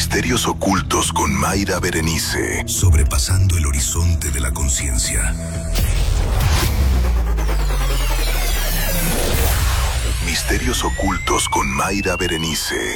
Misterios ocultos con Mayra Berenice. Sobrepasando el horizonte de la conciencia. Misterios ocultos con Mayra Berenice.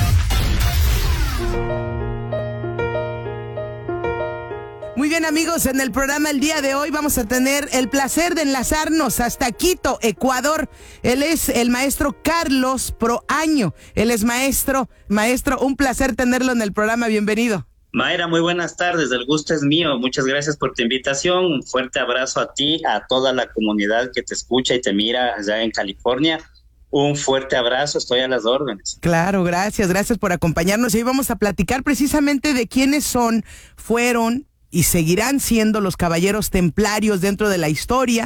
Muy bien, amigos, en el programa el día de hoy vamos a tener el placer de enlazarnos hasta Quito, Ecuador. Él es el maestro Carlos Proaño. Él es maestro, un placer tenerlo en el programa. Bienvenido. Mayra, muy buenas tardes, el gusto es mío. Muchas gracias por tu invitación. Un fuerte abrazo a ti, a toda la comunidad que te escucha y te mira allá en California. Un fuerte abrazo, estoy a las órdenes. Claro, gracias por acompañarnos. Y hoy vamos a platicar precisamente de quiénes fueron y seguirán siendo los caballeros templarios dentro de la historia.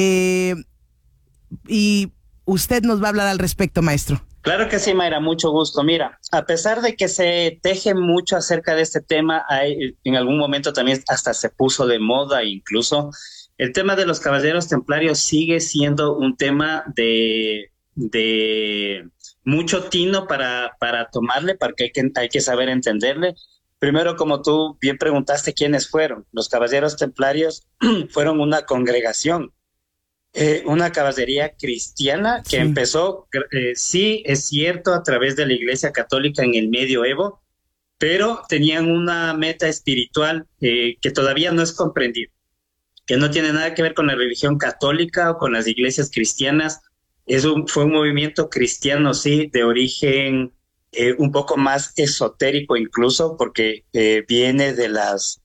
Y usted nos va a hablar al respecto, maestro. Claro que sí, Mayra, mucho gusto. Mira, a pesar de que se teje mucho acerca de este tema, en algún momento también hasta se puso de moda incluso, el tema de los caballeros templarios sigue siendo un tema de mucho tino para tomarle, porque hay que saber entenderle. Primero, como tú bien preguntaste, ¿quiénes fueron? Los caballeros templarios fueron una congregación, una caballería cristiana que empezó, sí, es cierto, a través de la Iglesia Católica en el Medioevo, pero tenían una meta espiritual que todavía no es comprendida, que no tiene nada que ver con la religión católica o con las iglesias cristianas. Fue un movimiento cristiano, sí, de origen un poco más esotérico incluso, porque viene de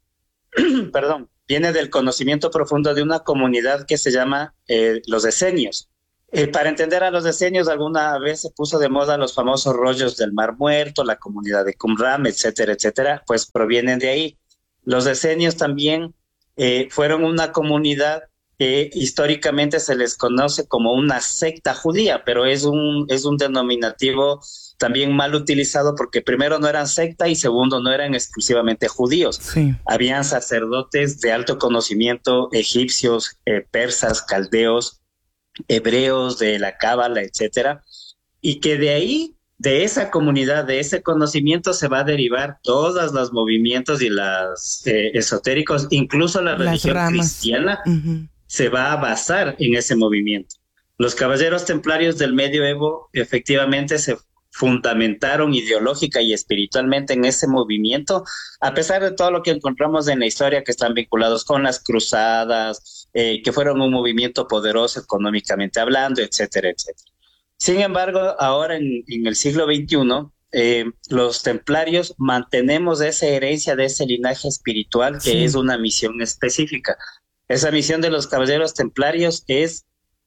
viene del conocimiento profundo de una comunidad que se llama los esenios. Para entender a los esenios, alguna vez se puso de moda los famosos rollos del Mar Muerto, la comunidad de Qumran, etcétera, etcétera, pues provienen de ahí. Los esenios también fueron una comunidad que históricamente se les conoce como una secta judía, pero es un denominativo también mal utilizado porque primero no eran secta y segundo no eran exclusivamente judíos. Sí. Habían sacerdotes de alto conocimiento, egipcios, persas, caldeos, hebreos de la cábala, etcétera, y que de ahí, de esa comunidad, de ese conocimiento se va a derivar todos los movimientos y las esotéricos, incluso la religión cristiana. Uh-huh. Se va a basar en ese movimiento. Los caballeros templarios del Medioevo efectivamente se fundamentaron ideológica y espiritualmente en ese movimiento, a pesar de todo lo que encontramos en la historia que están vinculados con las cruzadas, que fueron un movimiento poderoso económicamente hablando, etcétera, etcétera. Sin embargo, ahora en el siglo XXI, los templarios mantenemos esa herencia de ese linaje espiritual que es una misión específica. Esa misión de los caballeros templarios es,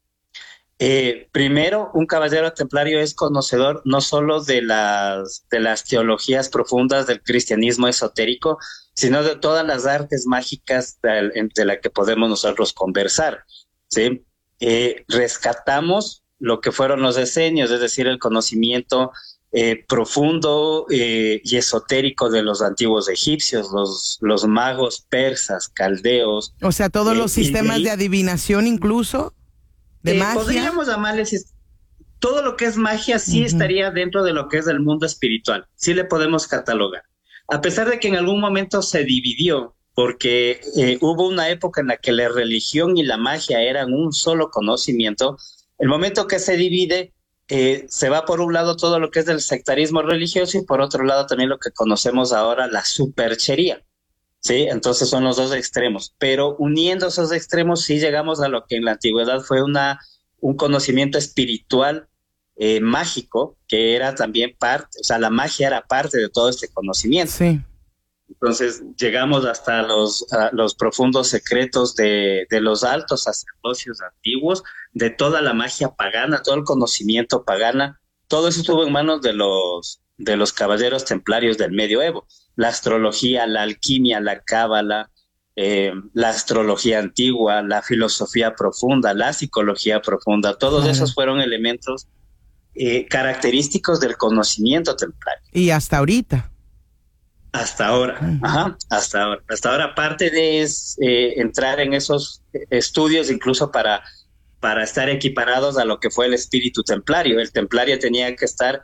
primero, un caballero templario es conocedor no solo de las teologías profundas del cristianismo esotérico, sino de todas las artes mágicas de la que podemos nosotros conversar, ¿sí? Rescatamos lo que fueron los esenios, es decir, el conocimiento profundo y esotérico de los antiguos egipcios, los magos persas, caldeos. O sea, todos los sistemas de adivinación incluso, de magia. Podríamos llamarles, todo lo que es magia sí estaría dentro de lo que es el mundo espiritual, sí le podemos catalogar. A pesar de que en algún momento se dividió, porque hubo una época en la que la religión y la magia eran un solo conocimiento, el momento que se divide, se va por un lado todo lo que es del sectarismo religioso y por otro lado también lo que conocemos ahora, la superchería, ¿sí? Entonces son los dos extremos, pero uniendo esos extremos sí llegamos a lo que en la antigüedad fue un conocimiento espiritual mágico, que era también parte, o sea, la magia era parte de todo este conocimiento. Sí. Entonces llegamos hasta los profundos secretos de los altos sacerdocios antiguos, de toda la magia pagana, todo el conocimiento pagana, todo eso estuvo en manos de los caballeros templarios del Medioevo. La astrología, la alquimia, la cábala, la astrología antigua, la filosofía profunda, la psicología profunda, todos esos fueron elementos característicos del conocimiento templario. Y hasta ahorita. Hasta ahora, hasta ahora. Hasta ahora, aparte de entrar en esos estudios, incluso para estar equiparados a lo que fue el espíritu templario. El templario tenía que estar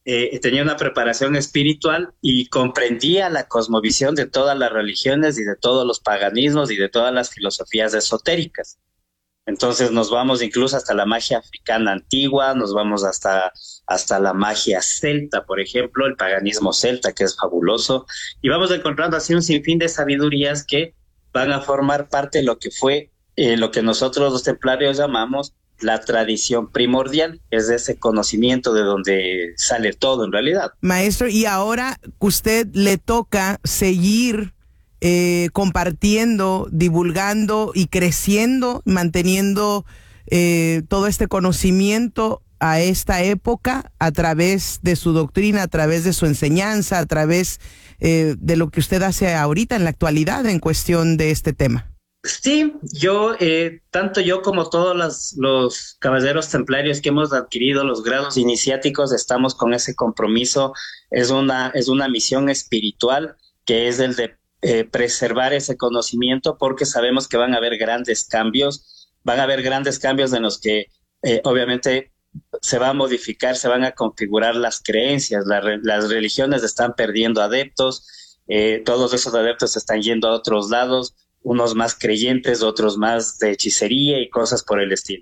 tenía una preparación espiritual y comprendía la cosmovisión de todas las religiones y de todos los paganismos y de todas las filosofías esotéricas. Entonces nos vamos incluso hasta la magia africana antigua, nos vamos hasta la magia celta, por ejemplo, el paganismo celta, que es fabuloso, y vamos encontrando así un sinfín de sabidurías que van a formar parte de lo que fue lo que nosotros los templarios llamamos la tradición primordial, es ese conocimiento de donde sale todo en realidad. Maestro, y ahora usted le toca seguir compartiendo, divulgando y creciendo, manteniendo todo este conocimiento a esta época a través de su doctrina, a través de su enseñanza, a través de lo que usted hace ahorita en la actualidad en cuestión de este tema. Sí, tanto yo como todos los caballeros templarios que hemos adquirido los grados iniciáticos, estamos con ese compromiso. Es una misión espiritual que es el de preservar ese conocimiento, porque sabemos que van a haber grandes cambios en los que obviamente se va a modificar, se van a configurar las creencias, las religiones están perdiendo adeptos, todos esos adeptos están yendo a otros lados, unos más creyentes, otros más de hechicería y cosas por el estilo.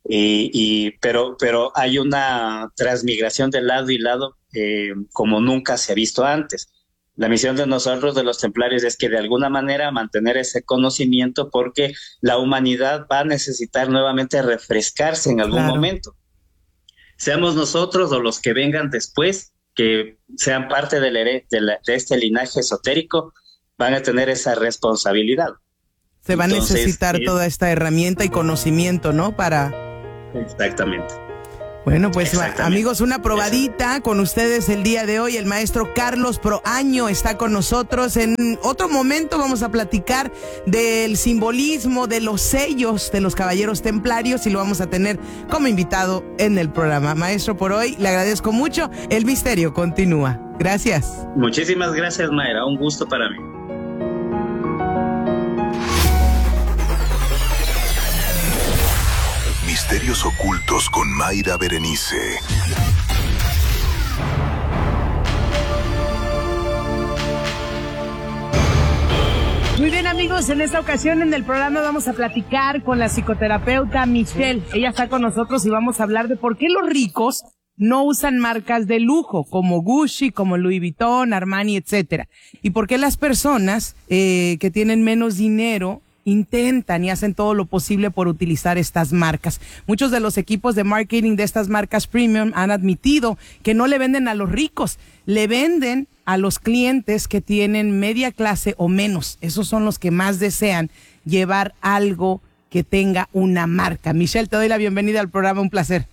Pero hay una transmigración de lado y lado como nunca se ha visto antes. La misión de nosotros, de los templarios, es que de alguna manera mantener ese conocimiento, porque la humanidad va a necesitar nuevamente refrescarse en algún momento. Seamos nosotros o los que vengan después, que sean parte de este linaje esotérico, van a tener esa responsabilidad. Se va a necesitar toda esta herramienta y conocimiento, ¿no? Exactamente. Bueno, pues amigos, una probadita con ustedes el día de hoy. El maestro Carlos Proaño está con nosotros. En otro momento vamos a platicar del simbolismo de los sellos de los caballeros templarios y lo vamos a tener como invitado en el programa. Maestro, por hoy le agradezco mucho. El misterio continúa. Gracias. Muchísimas gracias, Mayra. Un gusto para mí. Misterios ocultos con Mayra Berenice. Muy bien, amigos, en esta ocasión en el programa vamos a platicar con la psicoterapeuta Michelle. Ella está con nosotros y vamos a hablar de por qué los ricos no usan marcas de lujo como Gucci, como Louis Vuitton, Armani, etcétera. Y por qué las personas que tienen menos dinero intentan y hacen todo lo posible por utilizar estas marcas. Muchos de los equipos de marketing de estas marcas premium han admitido que no le venden a los ricos, le venden a los clientes que tienen media clase o menos. Esos son los que más desean llevar algo que tenga una marca. Michelle, te doy la bienvenida al programa, un placer.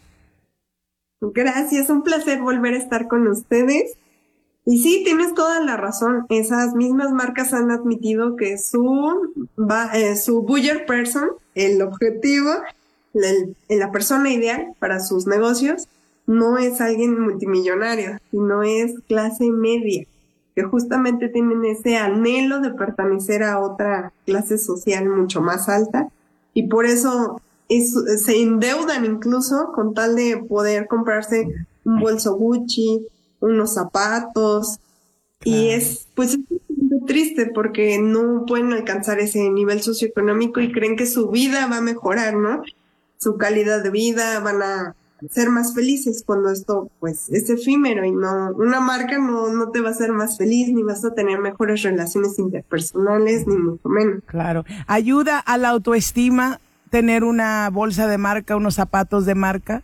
Gracias, un placer volver a estar con ustedes. Y sí, tienes toda la razón. Esas mismas marcas han admitido que su buyer person, el objetivo, la persona ideal para sus negocios, no es alguien multimillonario, sino es clase media, que justamente tienen ese anhelo de pertenecer a otra clase social mucho más alta, y por eso se endeudan incluso con tal de poder comprarse un bolso Gucci, unos zapatos, y es muy triste porque no pueden alcanzar ese nivel socioeconómico y creen que su vida va a mejorar, ¿no? Su calidad de vida, van a ser más felices, cuando esto pues es efímero y no, una marca no te va a hacer más feliz, ni vas a tener mejores relaciones interpersonales, ni mucho menos. Claro. ¿Ayuda a la autoestima tener una bolsa de marca, unos zapatos de marca?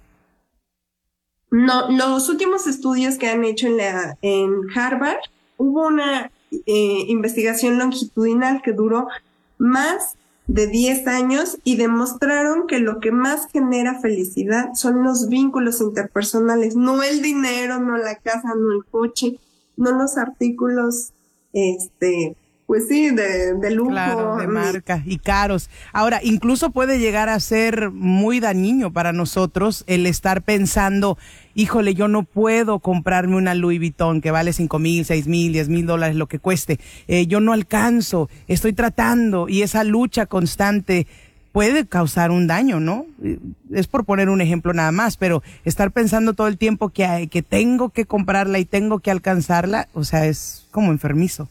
No, los últimos estudios que han hecho en Harvard, hubo una investigación longitudinal que duró más de 10 años y demostraron que lo que más genera felicidad son los vínculos interpersonales, no el dinero, no la casa, no el coche, no los artículos, pues sí, de lujo. Claro, de marca y caros. Ahora, incluso puede llegar a ser muy dañino para nosotros el estar pensando, híjole, yo no puedo comprarme una Louis Vuitton que vale $5,000, $6,000, $10,000, lo que cueste. Yo no alcanzo, estoy tratando, y esa lucha constante puede causar un daño, ¿no? Es por poner un ejemplo nada más, pero estar pensando todo el tiempo que tengo que comprarla y tengo que alcanzarla, o sea, es como enfermizo.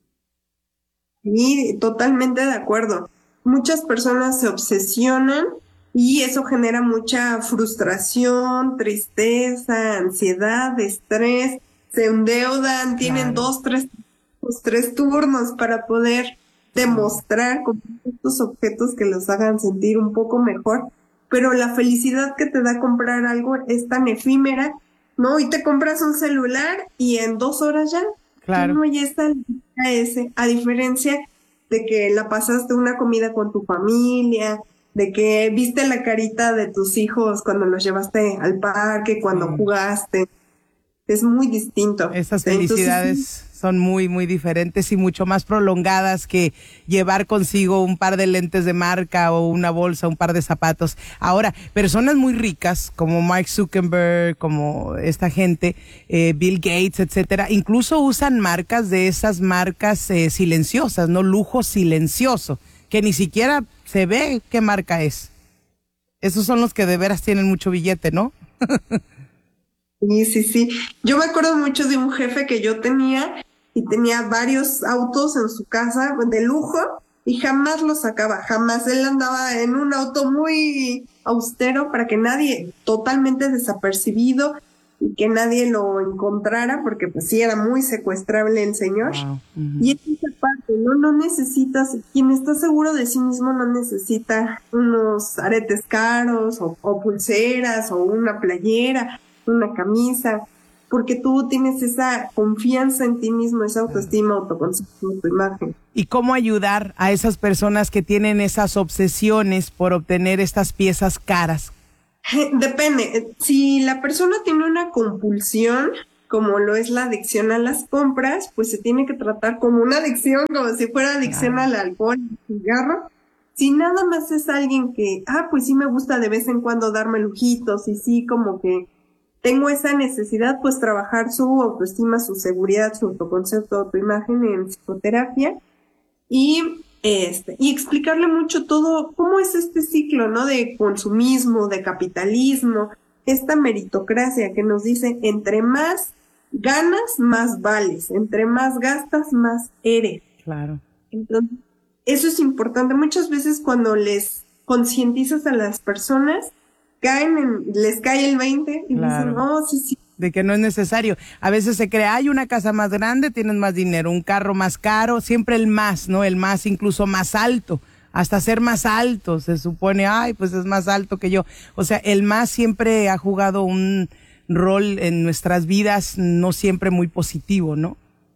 Sí, totalmente de acuerdo. Muchas personas se obsesionan y eso genera mucha frustración, tristeza, ansiedad, estrés, se endeudan, tienen 2, 3 turnos para poder demostrar con estos objetos que los hagan sentir un poco mejor, pero la felicidad que te da comprar algo es tan efímera, ¿no? Y te compras un celular y en 2 horas ya, claro. No, ya está a diferencia de que la pasaste una comida con tu familia, de que viste la carita de tus hijos cuando los llevaste al parque, cuando jugaste. Es muy distinto. Esas felicidades son muy, muy diferentes y mucho más prolongadas que llevar consigo un par de lentes de marca o una bolsa, un par de zapatos. Ahora, personas muy ricas como Mark Zuckerberg, como esta gente, Bill Gates, etcétera, incluso usan marcas de esas marcas silenciosas, ¿no? Lujo silencioso, que ni siquiera se ve qué marca es. Esos son los que de veras tienen mucho billete, ¿no? Sí. Yo me acuerdo mucho de un jefe que yo tenía y tenía varios autos en su casa de lujo y jamás los sacaba, jamás. Él andaba en un auto muy austero para que nadie, totalmente desapercibido, y que nadie lo encontrara porque pues sí era muy secuestrable el señor. Wow. Y es esa parte, no necesitas, quien está seguro de sí mismo no necesita unos aretes caros o pulseras o una playera, una camisa, porque tú tienes esa confianza en ti mismo, esa autoestima, autoconcepto, autoimagen. ¿Y cómo ayudar a esas personas que tienen esas obsesiones por obtener estas piezas caras? Depende. Si la persona tiene una compulsión, como lo es la adicción a las compras, pues se tiene que tratar como una adicción, como si fuera adicción al alcohol, al cigarro. Si nada más es alguien que, pues sí me gusta de vez en cuando darme lujitos y sí como que tengo esa necesidad, pues trabajar su autoestima, su seguridad, su autoconcepto, autoimagen en psicoterapia y explicarle mucho todo, cómo es este ciclo, ¿no? De consumismo, de capitalismo, esta meritocracia que nos dice, entre más ganas, más vales, entre más gastas, más eres. Claro. Entonces, eso es importante. Muchas veces cuando les concientizas a las personas, les cae el 20 y dicen, sí. De que no es necesario. A veces se cree, hay una casa más grande, tienes más dinero, un carro más caro, siempre el más, ¿no? El más incluso más alto, hasta ser más alto, se supone, pues es más alto que yo. O sea, el más siempre ha jugado un rol en nuestras vidas, no siempre muy positivo, ¿no?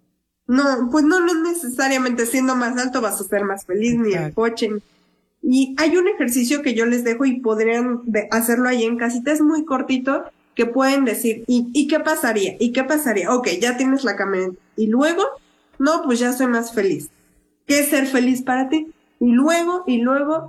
No, pues no necesariamente siendo más alto vas a ser más feliz, ni el coche. Y hay un ejercicio que yo les dejo y podrían hacerlo ahí en casita, es muy cortito, que pueden decir, ¿y qué pasaría? ¿Y qué pasaría? Ok, ya tienes la camioneta. ¿Y luego? No, pues ya soy más feliz. ¿Qué es ser feliz para ti? Y luego, y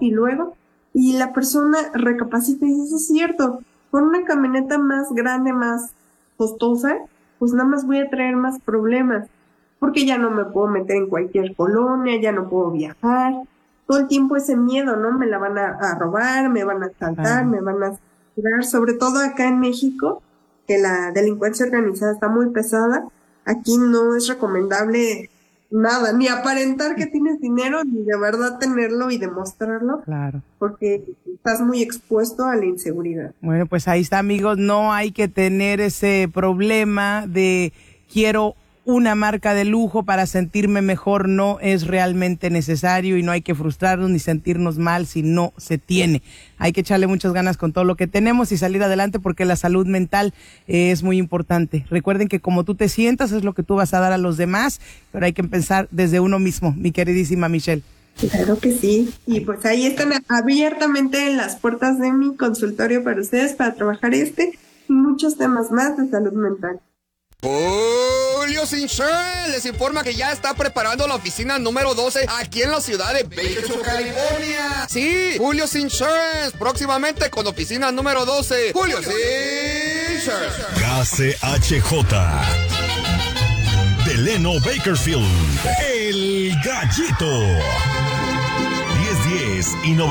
la persona recapacita y dice, eso es cierto, con una camioneta más grande, más costosa, pues nada más voy a traer más problemas, porque ya no me puedo meter en cualquier colonia, ya no puedo viajar, todo el tiempo ese miedo, ¿no? Me la van a robar, me van a asaltar, me van a tirar, sobre todo acá en México, que la delincuencia organizada está muy pesada. Aquí no es recomendable nada, ni aparentar que tienes dinero, ni de verdad tenerlo y demostrarlo. Claro. Porque estás muy expuesto a la inseguridad. Bueno, pues ahí está, amigos, no hay que tener ese problema de quiero una marca de lujo para sentirme mejor, no es realmente necesario y no hay que frustrarnos ni sentirnos mal si no se tiene. Hay que echarle muchas ganas con todo lo que tenemos y salir adelante porque la salud mental es muy importante. Recuerden que como tú te sientas es lo que tú vas a dar a los demás, pero hay que empezar desde uno mismo, mi queridísima Michelle. Claro que sí. Y pues ahí están abiertamente las puertas de mi consultorio para ustedes para trabajar y muchos temas más de salud mental. Julio Insurance les informa que ya está preparando la oficina número 12 aquí en la ciudad de Bakersfield, California. Sí, Julio Insurance, próximamente con oficina número 12. Julio Insurance. KCHJ Delano Bakersfield, El Gallito. 1010 y